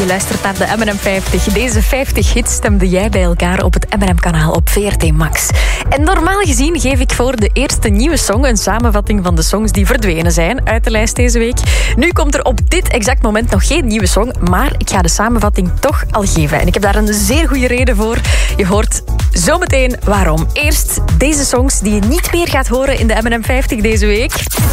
Je luistert naar de M&M 50. Deze 50 hits stemde jij bij elkaar op het M&M-kanaal op VRT Max. En normaal gezien geef ik voor de eerste nieuwe song een samenvatting van de songs die verdwenen zijn uit de lijst deze week. Nu komt er op dit exact moment nog geen nieuwe song, maar ik ga de samenvatting toch al geven. En ik heb daar een zeer goede reden voor. Je hoort zometeen waarom. Eerst deze songs die je niet meer gaat horen in de M&M 50 deze week.